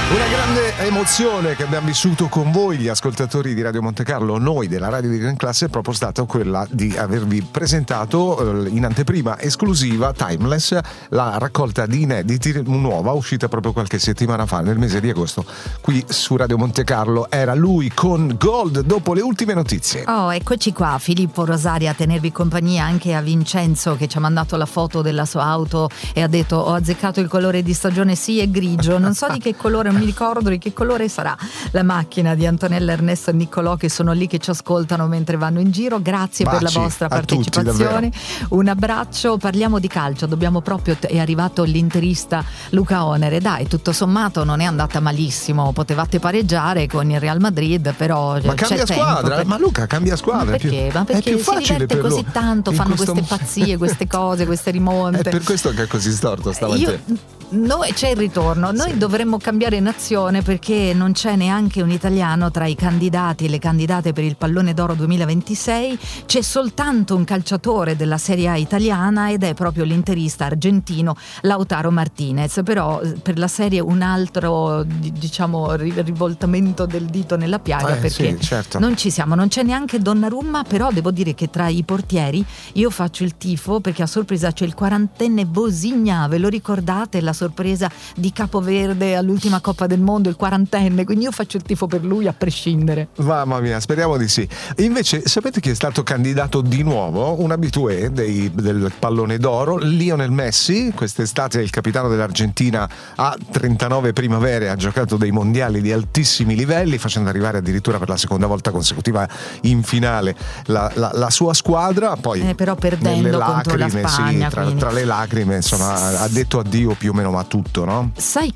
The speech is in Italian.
Una grande emozione che abbiamo vissuto con voi, gli ascoltatori di Radio Monte Carlo, noi della Radio di Gran Classe, è proprio stata quella di avervi presentato in anteprima esclusiva Timeless, la raccolta di inediti nuova uscita proprio qualche settimana fa, nel mese di agosto, qui su Radio Monte Carlo. Era lui con Gold dopo le ultime notizie. Oh, eccoci qua, Filippo Rosari a tenervi compagnia, anche a Vincenzo che ci ha mandato la foto della sua auto e ha detto: ho azzeccato il colore di stagione, sì, è grigio, non so di che colore, mi ricordo di che colore sarà la macchina di Antonella, Ernesto e Niccolò, che sono lì che ci ascoltano mentre vanno in giro. Grazie per la vostra partecipazione, un abbraccio. Parliamo di calcio, dobbiamo proprio, è arrivato l'interista Luca Onere. Dai, tutto sommato non è andata malissimo, potevate pareggiare con il Real Madrid, però ma cambia squadra, ma Luca cambia squadra, ma perché? Ma perché è più facile si diverte per così tanto, fanno queste pazzie, queste cose, queste rimonte. È per questo che è così storto stamattina. Noi c'è il ritorno, noi dovremmo cambiare nazione, perché non c'è neanche un italiano tra i candidati e le candidate per il Pallone d'Oro 2026, c'è soltanto un calciatore della Serie A italiana ed è proprio l'interista argentino Lautaro Martinez. Però per la serie un altro, diciamo, rivoltamento del dito nella piaga, perché sì, certo, non ci siamo, non c'è neanche Donnarumma. Però devo dire che tra i portieri io faccio il tifo, perché a sorpresa c'è il 40enne Bosigna, ve lo ricordate? La sorpresa di Capoverde all'ultima Coppa del Mondo, il 40enne, quindi io faccio il tifo per lui a prescindere. Mamma mia, speriamo di sì. Invece sapete chi è stato candidato di nuovo? Un abitué del Pallone d'Oro, Lionel Messi. Quest'estate è il capitano dell'Argentina, ha 39 primavere, ha giocato dei mondiali di altissimi livelli, facendo arrivare addirittura per la seconda volta consecutiva in finale la sua squadra, poi però perdendo contro la Spagna, sì, tra le lacrime, insomma, ha detto addio più o meno a tutto, no? Sai